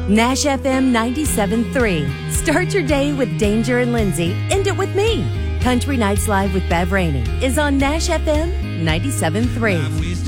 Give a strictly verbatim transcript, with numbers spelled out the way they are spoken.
Nash F M ninety-seven point three. Start your day with Danger and Lindsay. End it with me. Country Nights Live with Bev Rainey is on Nash F M ninety-seven point three.